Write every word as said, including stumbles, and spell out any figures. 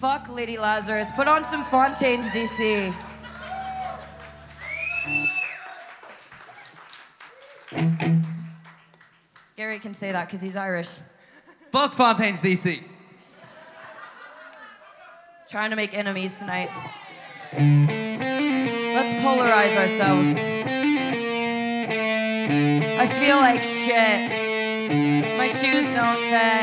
Fuck Lady Lazarus. Put on some Fontaines, D C. Gary can say that because he's Irish. Fuck Fontaines, D C. Trying to make enemies tonight. Let's polarize ourselves. I feel like shit. My shoes don't fit.